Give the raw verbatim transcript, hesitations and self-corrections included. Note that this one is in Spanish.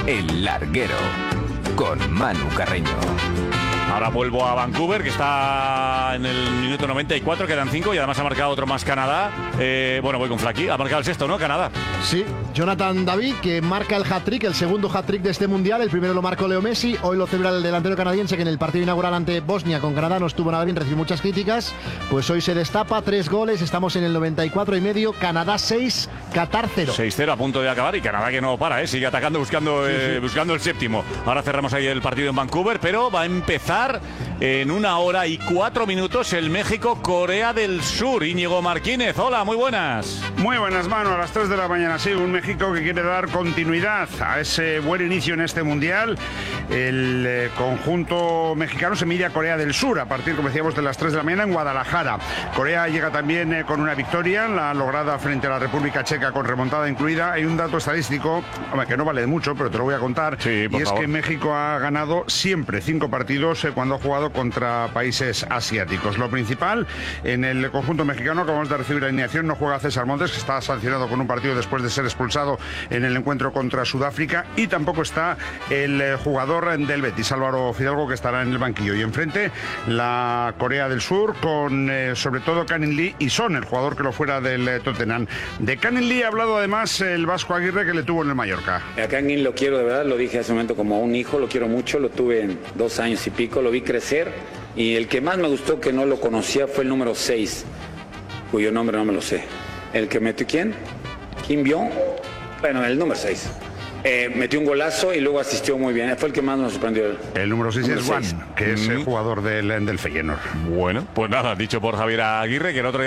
El Larguero, con Manu Carreño. Ahora vuelvo a Vancouver, que está en el minuto noventa y cuatro, quedan cinco y además ha marcado otro más Canadá. Eh, bueno, voy con Flaqui, ha marcado el sexto, ¿no? Canadá. Sí, Jonathan David, que marca el hat-trick, el segundo hat-trick de este Mundial. El primero lo marcó Leo Messi, hoy lo celebra el delantero canadiense, que en el partido inaugural ante Bosnia con Canadá no estuvo nada bien, recibió muchas críticas. Pues hoy se destapa, tres goles, estamos en el noventa y cuatro y medio, Canadá seis, Qatar cero. seis cero a punto de acabar y Canadá que no para, ¿eh? Sigue atacando, buscando, Sí, eh, sí. buscando el séptimo. Ahora cerramos ahí el partido en Vancouver, pero va a empezar en una hora y cuatro minutos el México-Corea del Sur. Íñigo Martínez, hola, muy buenas. Muy buenas, Manu, a las tres de la mañana. Sí, un México que quiere dar continuidad a ese buen inicio en este Mundial. El eh, conjunto mexicano se mide a Corea del Sur a partir, como decíamos, de las tres de la mañana en Guadalajara. Corea llega también eh, con una victoria, la lograda frente a la República Checa con remontada incluida. Hay un dato estadístico, hombre, que no vale mucho, pero te lo voy a contar. Sí, por y es favor. que México ha ganado siempre cinco partidos eh, cuando ha jugado contra países asiáticos. Lo principal, en el conjunto mexicano acabamos de recibir la alineación, no juega César Montes, que está sancionado con un partido después de ser expulsado en el encuentro contra Sudáfrica, y tampoco está el eh, jugador del Betis, Álvaro Fidalgo, que estará en el banquillo. Y enfrente la Corea del Sur con eh, sobre todo Kanin Lee y Son, el jugador que lo fuera del eh, Tottenham. De Kanin Lee ha hablado además el Vasco Aguirre, que le tuvo en el Mallorca. A Kanin lo quiero de verdad, lo dije hace un momento como un hijo, lo quiero mucho, lo tuve en dos años y pico, lo vi crecer, y el que más me gustó que no lo conocía fue el número seis, cuyo nombre no me lo sé. ¿El que metió quién? Kim Byung, bueno, el número seis. Eh, metió un golazo y luego asistió muy bien, fue el que más nos sorprendió. El número seis Número es Juan, seis. que es el jugador del, del Feyenoord. Bueno, pues nada, dicho por Javier Aguirre, que el otro